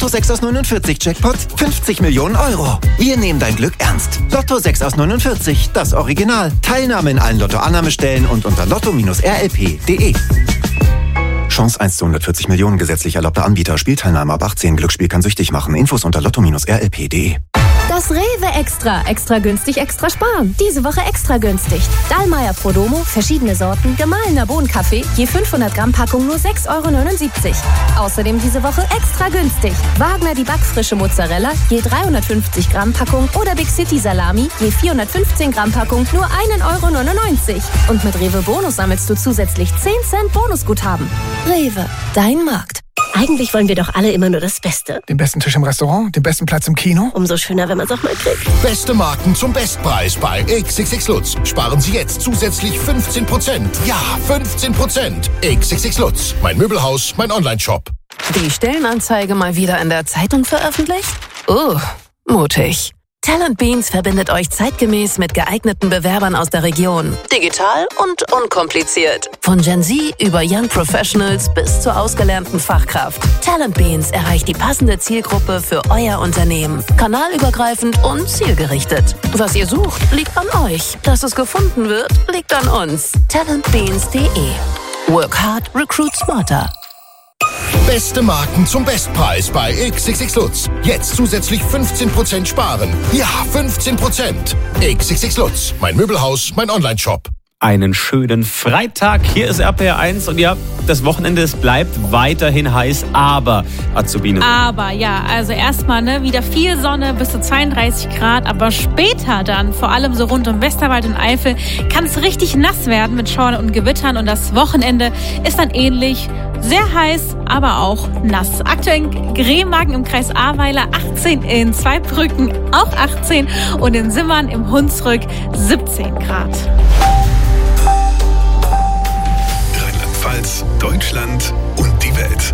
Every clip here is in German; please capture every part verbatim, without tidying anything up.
Lotto sechs aus neunundvierzig Jackpot fünfzig Millionen Euro. Wir nehmen dein Glück ernst. Lotto sechs aus neunundvierzig, das Original. Teilnahme in allen Lottoannahmestellen und unter lotto Bindestrich r l p punkt d e. Chance eins zu hundertvierzig Millionen, gesetzlich erlaubter Anbieter. Spielteilnahme ab achtzehn. Glücksspiel kann süchtig machen. Infos unter lotto Bindestrich r l p punkt d e. Das Rewe Extra. Extra günstig, extra sparen. Diese Woche extra günstig. Dallmayr Prodomo, verschiedene Sorten, gemahlener Bohnenkaffee, je fünfhundert Gramm Packung nur sechs Euro neunundsiebzig. Außerdem diese Woche extra günstig. Wagner die backfrische Mozzarella, je dreihundertfünfzig Gramm Packung oder Big City Salami, je vierhundertfünfzehn Gramm Packung nur ein Euro neunundneunzig. Und mit Rewe Bonus sammelst du zusätzlich zehn Cent Bonusguthaben. Rewe, dein Markt. Eigentlich wollen wir doch alle immer nur das Beste. Den besten Tisch im Restaurant, den besten Platz im Kino. Umso schöner, wenn man es auch mal kriegt. Beste Marken zum Bestpreis bei X X X Lutz. Sparen Sie jetzt zusätzlich fünfzehn Prozent. Ja, fünfzehn Prozent. X X X Lutz. Mein Möbelhaus, mein Onlineshop. Die Stellenanzeige mal wieder in der Zeitung veröffentlicht? Oh, mutig. Talent Beans verbindet euch zeitgemäß mit geeigneten Bewerbern aus der Region. Digital und unkompliziert. Von Gen Z über Young Professionals bis zur ausgelernten Fachkraft. Talent Beans erreicht die passende Zielgruppe für euer Unternehmen. Kanalübergreifend und zielgerichtet. Was ihr sucht, liegt an euch. Dass es gefunden wird, liegt an uns. talent beans punkt d e. Work hard, recruit smarter. Beste Marken zum Bestpreis bei X X X Lutz. Jetzt zusätzlich fünfzehn Prozent sparen. Ja, fünfzehn Prozent. X X X Lutz. Mein Möbelhaus, mein Onlineshop. Einen schönen Freitag. Hier ist R P R eins und ja, das Wochenende, es bleibt weiterhin heiß, aber, Azubine. Aber, ja, also erstmal ne, wieder viel Sonne bis zu zweiunddreißig Grad, aber später dann, vor allem so rund um Westerwald und Eifel, kann es richtig nass werden mit Schauern und Gewittern und das Wochenende ist dann ähnlich. Sehr heiß, aber auch nass. Aktuell in Remagen im Kreis Ahrweiler achtzehn, in Zweibrücken auch achtzehn und in Simmern im Hunsrück siebzehn Grad. Rheinland-Pfalz, Deutschland und die Welt.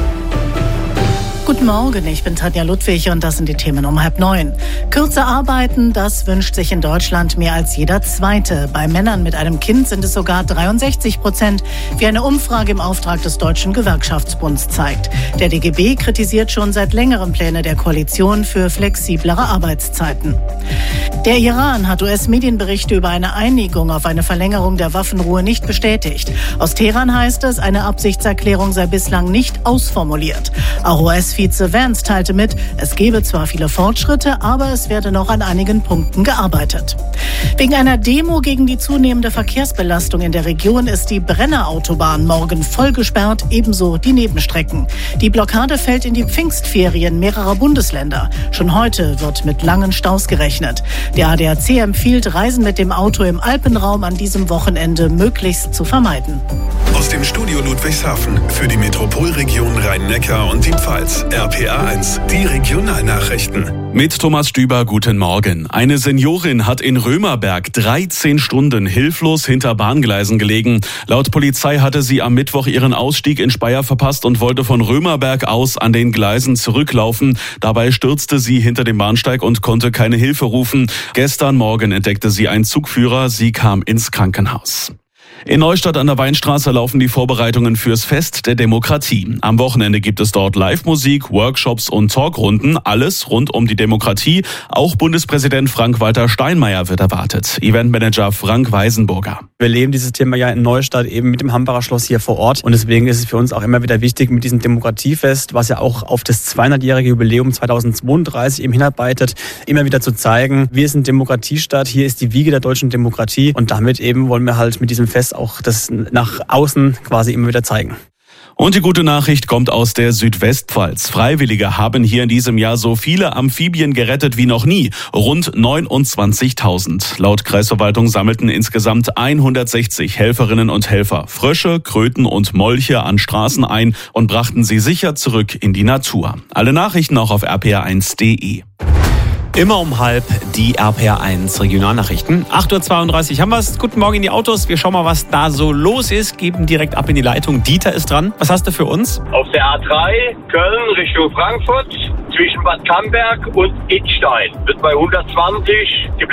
Guten Morgen, ich bin Tanja Ludwig und das sind die Themen um halb neun. Kürzer arbeiten, das wünscht sich in Deutschland mehr als jeder Zweite. Bei Männern mit einem Kind sind es sogar dreiundsechzig Prozent, wie eine Umfrage im Auftrag des Deutschen Gewerkschaftsbunds zeigt. Der D G B kritisiert schon seit längerem Pläne der Koalition für flexiblere Arbeitszeiten. Der Iran hat U S-Medienberichte über eine Einigung auf eine Verlängerung der Waffenruhe nicht bestätigt. Aus Teheran heißt es, eine Absichtserklärung sei bislang nicht ausformuliert. Auch U S-Vize Vance teilte mit, es gebe zwar viele Fortschritte, aber es werde noch an einigen Punkten gearbeitet. Wegen einer Demo gegen die zunehmende Verkehrsbelastung in der Region ist die Brennerautobahn morgen voll gesperrt, ebenso die Nebenstrecken. Die Blockade fällt in die Pfingstferien mehrerer Bundesländer. Schon heute wird mit langen Staus gerechnet. Der A D A C empfiehlt, Reisen mit dem Auto im Alpenraum an diesem Wochenende möglichst zu vermeiden. Aus dem Studio Ludwigshafen für die Metropolregion Rhein-Neckar und die Pfalz. R P R eins, die Regionalnachrichten. Mit Thomas Stüber, guten Morgen. Eine Seniorin hat in Römerberg dreizehn Stunden hilflos hinter Bahngleisen gelegen. Laut Polizei hatte sie am Mittwoch ihren Ausstieg in Speyer verpasst und wollte von Römerberg aus an den Gleisen zurücklaufen. Dabei stürzte sie hinter dem Bahnsteig und konnte keine Hilfe rufen. Gestern Morgen entdeckte sie einen Zugführer. Sie kam ins Krankenhaus. In Neustadt an der Weinstraße laufen die Vorbereitungen fürs Fest der Demokratie. Am Wochenende gibt es dort Live-Musik, Workshops und Talkrunden. Alles rund um die Demokratie. Auch Bundespräsident Frank-Walter Steinmeier wird erwartet. Eventmanager Frank Weisenburger. Wir leben dieses Thema ja in Neustadt eben mit dem Hambacher Schloss hier vor Ort. Und deswegen ist es für uns auch immer wieder wichtig mit diesem Demokratiefest, was ja auch auf das zweihundertjährige Jubiläum zweitausendzweiunddreißig eben hinarbeitet, immer wieder zu zeigen, wir sind Demokratiestadt, hier ist die Wiege der deutschen Demokratie. Und damit eben wollen wir halt mit diesem Fest auch das nach außen quasi immer wieder zeigen. Und die gute Nachricht kommt aus der Südwestpfalz. Freiwillige haben hier in diesem Jahr so viele Amphibien gerettet wie noch nie. Rund neunundzwanzigtausend. Laut Kreisverwaltung sammelten insgesamt hundertsechzig Helferinnen und Helfer Frösche, Kröten und Molche an Straßen ein und brachten sie sicher zurück in die Natur. Alle Nachrichten auch auf r p r eins punkt d e. Immer um halb die R P R eins Regionalnachrichten. acht Uhr zweiunddreißig haben wir es. Guten Morgen in die Autos. Wir schauen mal, was da so los ist. Geben direkt ab in die Leitung. Dieter ist dran. Was hast du für uns? Auf der A drei, Köln Richtung Frankfurt, zwischen Bad Camberg und Idstein wird bei hundertzwanzig geblitzt.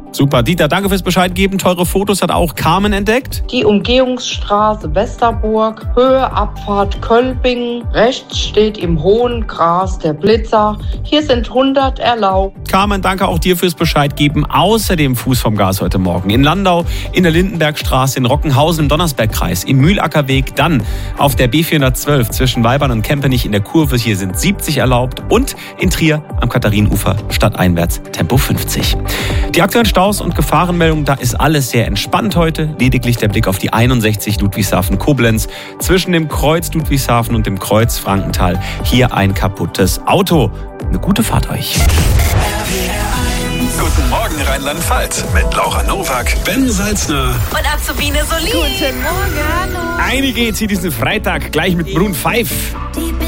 Super, Dieter, danke fürs Bescheid geben. Teure Fotos hat auch Carmen entdeckt. Die Umgehungsstraße Westerburg, Höhe Abfahrt Kölbingen. Rechts steht im hohen Gras der Blitzer. Hier sind hundert erlaubt. Carmen, danke auch dir fürs Bescheid geben. Außerdem Fuß vom Gas heute Morgen in Landau, in der Lindenbergstraße, in Rockenhausen im Donnersbergkreis, im Mühlackerweg, dann auf der B vierhundertzwölf zwischen Weibern und Kempenich in der Kurve. Hier sind siebzig erlaubt und in Trier am Katharinenufer stadteinwärts Tempo fünfzig. Die aktuellen Staus und Gefahrenmeldungen, da ist alles sehr entspannt heute. Lediglich der Blick auf die einundsechzig Ludwigshafen-Koblenz zwischen dem Kreuz Ludwigshafen und dem Kreuz Frankenthal. Hier ein kaputtes Auto. Eine gute Fahrt euch. Guten Morgen Rheinland-Pfalz mit Laura Nowak, Ben Salzner Und Azubine Solin. Guten Morgen, hallo. Einige jetzt hier diesen Freitag gleich mit Brun Five. Die